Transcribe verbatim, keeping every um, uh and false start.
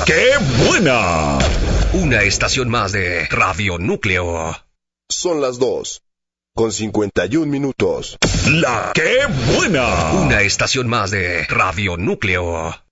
La que buena. Una estación más de Radio Núcleo. Son las dos, con cincuenta y un minutos. La que buena. Una estación más de Radio Núcleo.